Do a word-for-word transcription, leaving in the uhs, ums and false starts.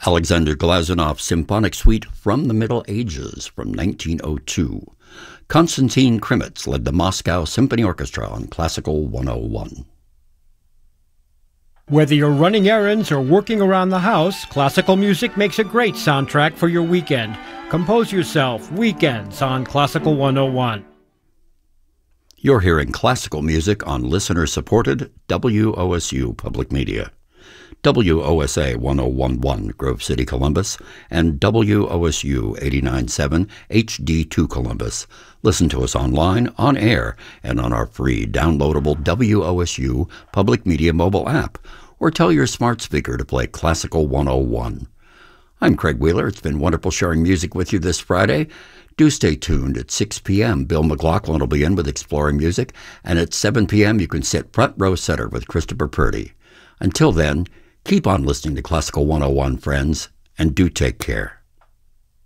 Alexander Glazunov's Symphonic Suite from the Middle Ages from nineteen oh two. Konstantin Krimitz led the Moscow Symphony Orchestra on Classical one oh one. Whether you're running errands or working around the house, classical music makes a great soundtrack for your weekend. Compose yourself Weekends on Classical one oh one. You're hearing classical music on listener-supported W O S U Public Media. W O S A one oh one point one Grove City, Columbus, and W O S U eighty-nine point seven H D two Columbus. Listen to us online, on air, and on our free downloadable W O S U Public Media mobile app, or tell your smart speaker to play Classical one oh one. I'm Craig Wheeler. It's been wonderful sharing music with you this Friday. Do stay tuned. At six p.m., Bill McLaughlin will be in with Exploring Music, and at seven p.m. you can sit front row center with Christopher Purdy. Until then, keep on listening to Classical one oh one, friends, and do take care.